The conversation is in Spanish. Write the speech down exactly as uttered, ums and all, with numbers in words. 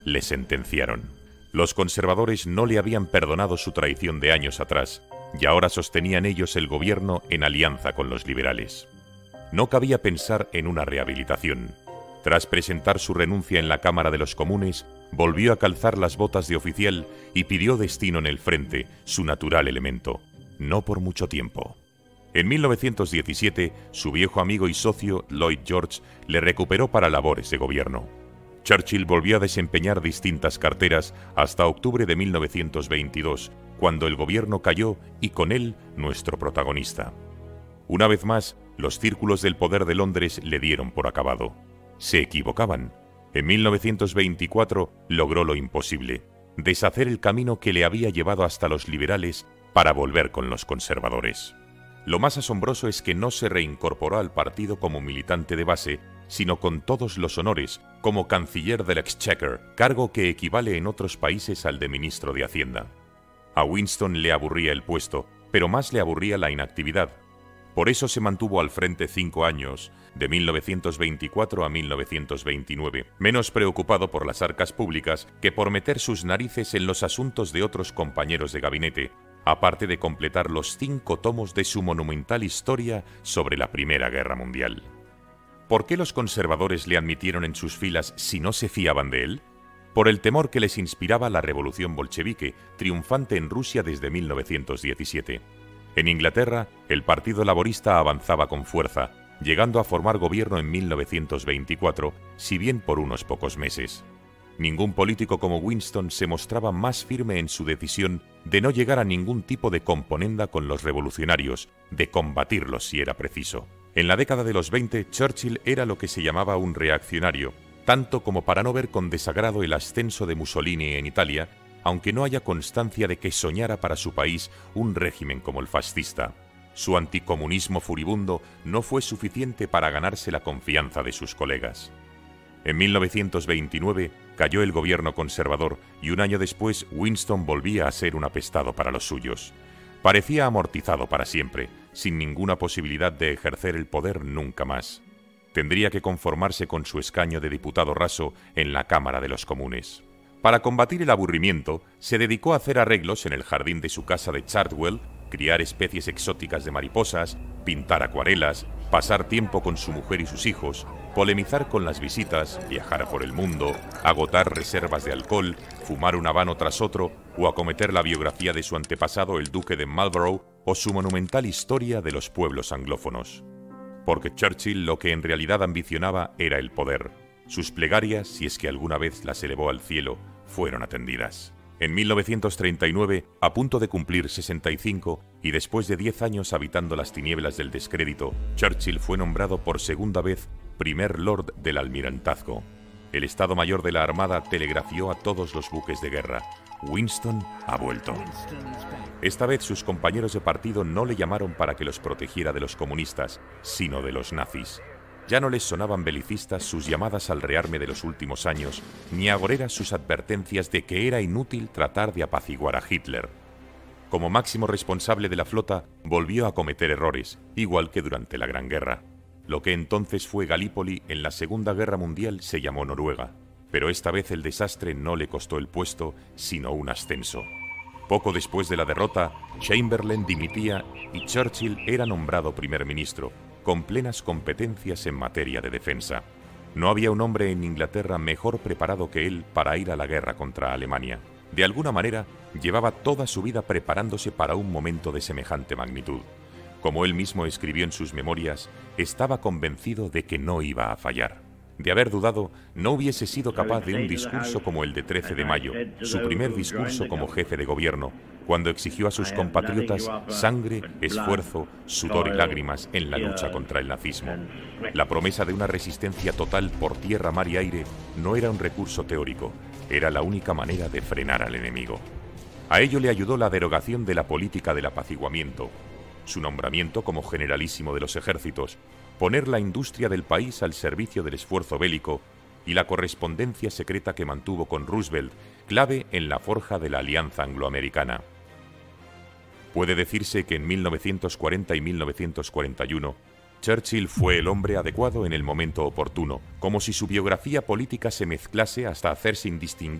le sentenciaron. Los conservadores no le habían perdonado su traición de años atrás, y ahora sostenían ellos el gobierno en alianza con los liberales. No cabía pensar en una rehabilitación. Tras presentar su renuncia en la Cámara de los Comunes, volvió a calzar las botas de oficial y pidió destino en el frente, su natural elemento. No por mucho tiempo. En mil novecientos diecisiete, su viejo amigo y socio, Lloyd George, le recuperó para labores de gobierno. Churchill volvió a desempeñar distintas carteras hasta octubre de mil novecientos veintidós, cuando el gobierno cayó y con él nuestro protagonista. Una vez más, los círculos del poder de Londres le dieron por acabado. Se equivocaban. En mil novecientos veinticuatro logró lo imposible, deshacer el camino que le había llevado hasta los liberales para volver con los conservadores. Lo más asombroso es que no se reincorporó al partido como militante de base, sino con todos los honores, como canciller del Exchequer, cargo que equivale en otros países al de ministro de Hacienda. A Winston le aburría el puesto, pero más le aburría la inactividad. Por eso se mantuvo al frente cinco años, de mil novecientos veinticuatro a mil novecientos veintinueve, menos preocupado por las arcas públicas que por meter sus narices en los asuntos de otros compañeros de gabinete, aparte de completar los cinco tomos de su monumental historia sobre la Primera Guerra Mundial. ¿Por qué los conservadores le admitieron en sus filas si no se fiaban de él? Por el temor que les inspiraba la revolución bolchevique, triunfante en Rusia desde mil novecientos diecisiete. En Inglaterra, el Partido Laborista avanzaba con fuerza, llegando a formar gobierno en mil novecientos veinticuatro, si bien por unos pocos meses. Ningún político como Winston se mostraba más firme en su decisión de no llegar a ningún tipo de componenda con los revolucionarios, de combatirlos si era preciso. En la década de los veinte, Churchill era lo que se llamaba un reaccionario, tanto como para no ver con desagrado el ascenso de Mussolini en Italia, aunque no haya constancia de que soñara para su país un régimen como el fascista. Su anticomunismo furibundo no fue suficiente para ganarse la confianza de sus colegas. En mil novecientos veintinueve cayó el gobierno conservador y un año después Winston volvía a ser un apestado para los suyos. Parecía amortizado para siempre, sin ninguna posibilidad de ejercer el poder nunca más. Tendría que conformarse con su escaño de diputado raso en la Cámara de los Comunes. Para combatir el aburrimiento, se dedicó a hacer arreglos en el jardín de su casa de Chartwell, criar especies exóticas de mariposas, pintar acuarelas, pasar tiempo con su mujer y sus hijos, polemizar con las visitas, viajar por el mundo, agotar reservas de alcohol, fumar un habano tras otro o acometer la biografía de su antepasado el duque de Marlborough o su monumental historia de los pueblos anglófonos. Porque Churchill lo que en realidad ambicionaba era el poder. Sus plegarias, si es que alguna vez las elevó al cielo, fueron atendidas. En mil novecientos treinta y nueve, a punto de cumplir sesenta y cinco, y después de diez años habitando las tinieblas del descrédito, Churchill fue nombrado por segunda vez primer lord del almirantazgo. El Estado Mayor de la Armada telegrafió a todos los buques de guerra: Winston ha vuelto. Esta vez sus compañeros de partido no le llamaron para que los protegiera de los comunistas, sino de los nazis. Ya no les sonaban belicistas sus llamadas al rearme de los últimos años, ni agoreras sus advertencias de que era inútil tratar de apaciguar a Hitler. Como máximo responsable de la flota, volvió a cometer errores, igual que durante la Gran Guerra. Lo que entonces fue Galípoli en la Segunda Guerra Mundial se llamó Noruega, pero esta vez el desastre no le costó el puesto, sino un ascenso. Poco después de la derrota, Chamberlain dimitía y Churchill era nombrado primer ministro, con plenas competencias en materia de defensa. No había un hombre en Inglaterra mejor preparado que él para ir a la guerra contra Alemania. De alguna manera, llevaba toda su vida preparándose para un momento de semejante magnitud. Como él mismo escribió en sus memorias, estaba convencido de que no iba a fallar. De haber dudado, no hubiese sido capaz de un discurso como el de trece de mayo, su primer discurso como jefe de gobierno, cuando exigió a sus compatriotas sangre, esfuerzo, sudor y lágrimas en la lucha contra el nazismo. La promesa de una resistencia total por tierra, mar y aire no era un recurso teórico, era la única manera de frenar al enemigo. A ello le ayudó la derogación de la política del apaciguamiento, su nombramiento como generalísimo de los ejércitos, poner la industria del país al servicio del esfuerzo bélico y la correspondencia secreta que mantuvo con Roosevelt, clave en la forja de la alianza angloamericana. Puede decirse que en mil novecientos cuarenta y mil novecientos cuarenta y uno, Churchill fue el hombre adecuado en el momento oportuno, como si su biografía política se mezclase hasta hacerse indistinguible